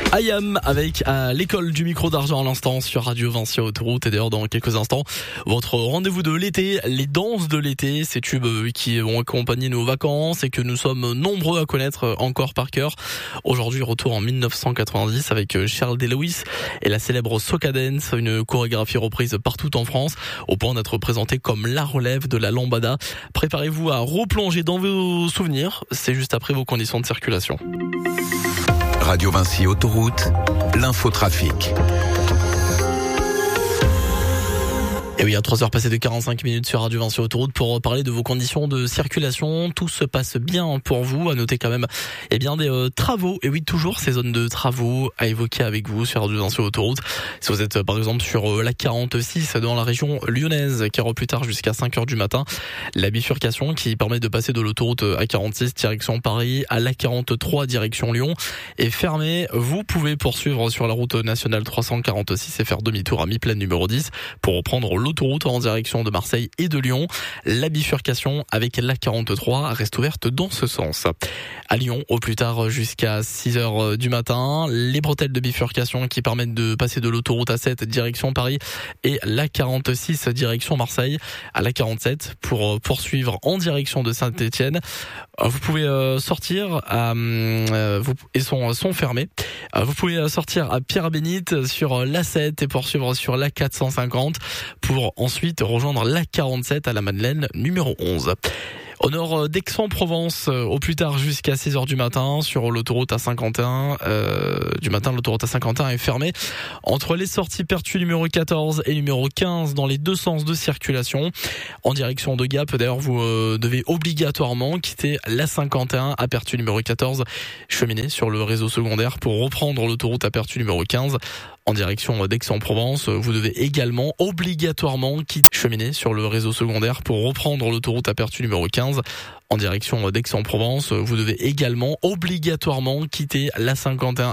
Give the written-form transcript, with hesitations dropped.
IAM avec l'école du micro d'argent à l'instant sur Radio Vinci Autoroute. Et d'ailleurs dans quelques instants, votre rendez-vous de l'été, les danses de l'été, ces tubes qui ont accompagné nos vacances et que nous sommes nombreux à connaître encore par cœur. Aujourd'hui, retour en 1990 avec Cheryl Day-Lewis et la célèbre Soca Dance, une chorégraphie reprise partout en France au point d'être présentée comme la relève de la lambada. Préparez-vous à replonger dans vos souvenirs, c'est juste après vos conditions de circulation. Radio Vinci Autoroute, l'infotrafic. Et oui, à 3h passées de 45 minutes sur Radio Vinci Autoroute pour parler de vos conditions de circulation. Tout se passe bien pour vous. À noter quand même, des travaux. Et oui, toujours ces zones de travaux à évoquer avec vous sur Radio Vinci Autoroute. Si vous êtes par exemple sur la 46 dans la région lyonnaise, qui ira plus tard jusqu'à 5h du matin, la bifurcation qui permet de passer de l'autoroute A46 direction Paris à l'A43 direction Lyon est fermée. Vous pouvez poursuivre sur la route nationale 346 et faire demi-tour à mi-plaine numéro 10 pour reprendre l'autoroute en direction de Marseille et de Lyon. La bifurcation avec l'A43 reste ouverte dans ce sens. À Lyon, au plus tard jusqu'à 6h du matin, les bretelles de bifurcation qui permettent de passer de l'autoroute A7 direction Paris et l'A46 direction Marseille à l'A47 pour poursuivre en direction de Saint-Étienne. Vous pouvez sortir et sont fermés. Vous pouvez sortir à Pierre-Bénite sur l'A7 et poursuivre sur l'A450 pour ensuite rejoindre l'A47 à la Madeleine numéro 11. Au nord d'Aix-en-Provence, au plus tard jusqu'à 6h du matin, sur l'autoroute A51, l'autoroute A51 est fermée entre les sorties Pertuis numéro 14 et numéro 15 dans les deux sens de circulation. En direction de Gap, d'ailleurs, vous devez obligatoirement quitter l'A51 à Pertuis numéro 14, cheminer sur le réseau secondaire pour reprendre l'autoroute à Pertuis numéro 15. En direction d'Aix-en-Provence, vous devez également obligatoirement cheminer sur le réseau secondaire pour reprendre l'autoroute à Pertuis numéro 15. En direction d'Aix-en-Provence, vous devez également obligatoirement quitter l'A51